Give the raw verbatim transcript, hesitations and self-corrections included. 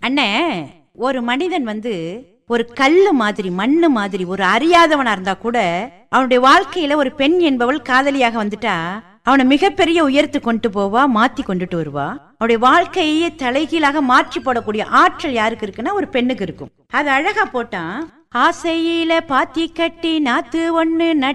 அண்ணே, ஒரு மனிதன் வந்து ஒரு கல்லு மாதிரி, மண்ணு மாதிரி, ஒரு அறியாதவனா இருந்தா கூட அவனுடைய வாழ்க்கையில ஒரு பெண் என்பவள் காதலியாக வந்துட்டா அவனை மிகப்பெரிய உயர்த்து கொண்டு போவா, மாத்தி கொண்டுட்டு வருவா. அவனுடைய வாழ்க்கையே தலைகீழாக மாற்றி போடக்கூடிய ஆற்றல் யாருக்கு இருக்குன்னா ஒரு பெண்ணுக்கு இருக்கும். அது அழகா போட்டான். ஆசையில பாத்தி கட்டி நாத்து ஒண்ணு